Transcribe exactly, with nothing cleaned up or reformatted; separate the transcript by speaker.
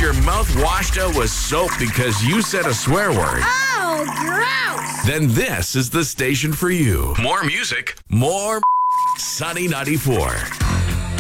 Speaker 1: your mouth washed out with soap because you said a swear word?
Speaker 2: Oh, gross!
Speaker 1: Then this is the station for you. More music, more Sunny ninety-four.